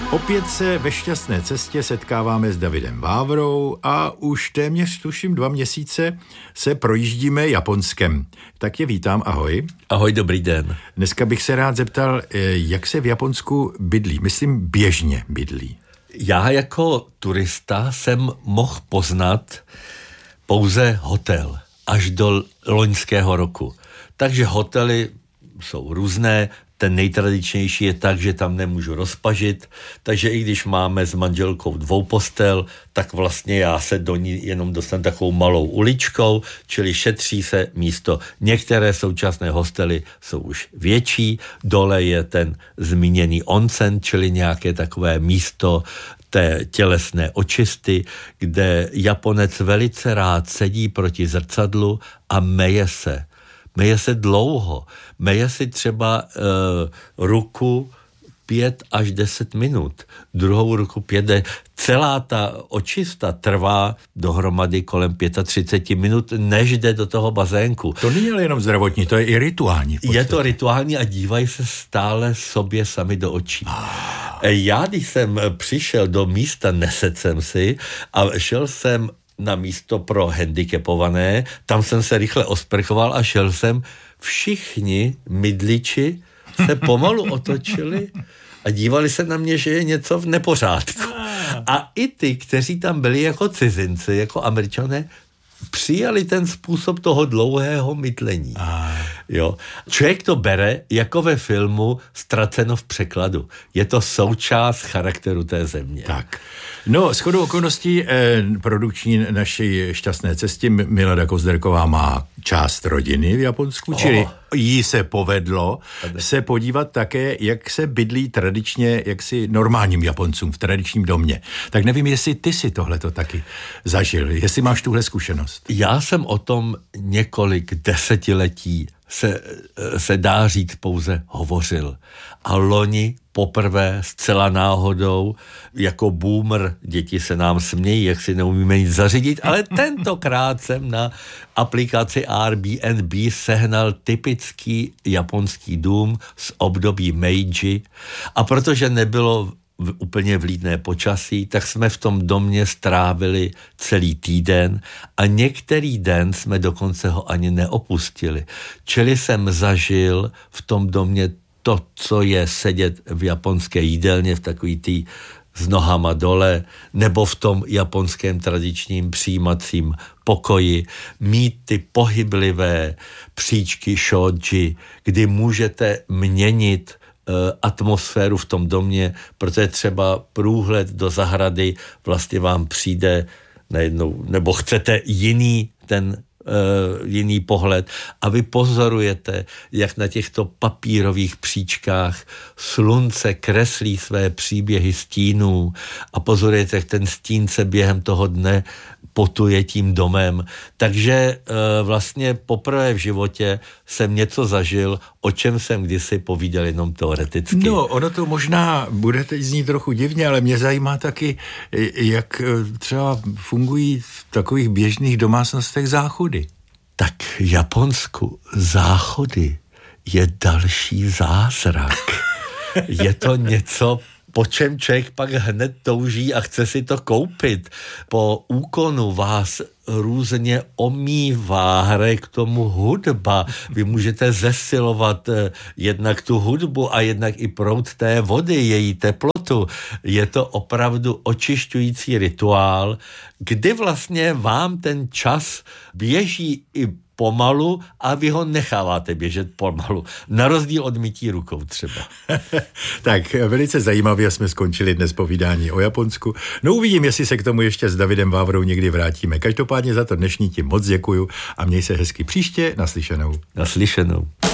Opět se ve šťastné cestě setkáváme s Davidem Vávrou a už téměř tuším 2 měsíce se projíždíme Japonskem. Tak je vítám, ahoj. Ahoj, dobrý den. Dneska bych se rád zeptal, jak se v Japonsku bydlí, myslím běžně bydlí. Já jako turista jsem mohl poznat pouze hotel až do loňského roku. Takže hotely jsou různé. Ten nejtradičnější je tak, že tam nemůžu rozpažit, takže i když máme s manželkou 2 postel, tak vlastně já se do ní jenom dostanu takovou malou uličkou, čili šetří se místo. Některé současné hostely jsou už větší, dole je ten zmíněný onsen, čili nějaké takové místo té tělesné očisty, kde Japonec velice rád sedí proti zrcadlu a meje se. Meje se dlouho. Meje si třeba ruku 5 až 10 minut. Druhou ruku 5. Celá ta očista trvá dohromady kolem 35 minut, než jde do toho bazénku. To není jenom zdravotní, to je i rituální. Je to rituální a dívají se stále sobě sami do očí. Já, když jsem přišel do místa, nesedl jsem si a šel jsem na místo pro handicapované, tam jsem se rychle osprchoval a šel jsem. Všichni mydliči se pomalu otočili a dívali se na mě, že je něco v nepořádku. A i ty, kteří tam byli jako cizinci, jako Američané, přijali ten způsob toho dlouhého mydlení. Jo. Člověk to bere jako ve filmu Ztraceno v překladu. Je to součást charakteru té země. Tak. No, shodou okolností produkční naší šťastné cesty Milada Kozderková má část rodiny v Japonsku, čili jí se povedlo se podívat také, jak se bydlí tradičně, jaksi normálním Japoncům v tradičním domě. Tak nevím, jestli ty si tohleto taky zažil, jestli máš tuhle zkušenost. Já jsem o tom několik desetiletí se dá říct pouze hovořil. A loni poprvé zcela náhodou jako boomer, děti se nám smějí, jak si neumíme nic zařídit, ale tentokrát jsem na aplikaci Airbnb sehnal typický japonský dům z období Meiji a protože nebylo úplně vlídné počasí, tak jsme v tom domě strávili celý týden a některý den jsme dokonce ho ani neopustili. Čili jsem zažil v tom domě to, co je sedět v japonské jídelně, v takový tý s nohama dole, nebo v tom japonském tradičním přijímacím pokoji, mít ty pohyblivé příčky shoji, kdy můžete měnit atmosféru v tom domě, protože třeba průhled do zahrady vlastně vám přijde najednou, nebo chcete jiný pohled a vy pozorujete, jak na těchto papírových příčkách slunce kreslí své příběhy stínů a pozorujete, jak ten stín se během toho dne potuje tím domem. Takže vlastně poprvé v životě jsem něco zažil, o čem jsem kdysi povídal jenom teoreticky. No, ono to možná bude teď znít trochu divně, ale mě zajímá taky, jak třeba fungují v takových běžných domácnostech záchody. Tak v Japonsku záchody je další zázrak. Je to něco, po čem člověk pak hned touží a chce si to koupit. Po úkonu vás různě omývá, hraje k tomu hudba. Vy můžete zesilovat jednak tu hudbu a jednak i proud té vody, její teplotu. Je to opravdu očišťující rituál, kdy vlastně vám ten čas běží i pomalu a vy ho necháváte běžet pomalu. Na rozdíl od mytí rukou třeba. Tak, velice zajímavě jsme skončili dnes povídání o Japonsku. No uvidím, jestli se k tomu ještě s Davidem Vávrou někdy vrátíme. Každopádně za to dnešní ti moc děkuju a měj se hezky příště. Naslyšenou. Naslyšenou.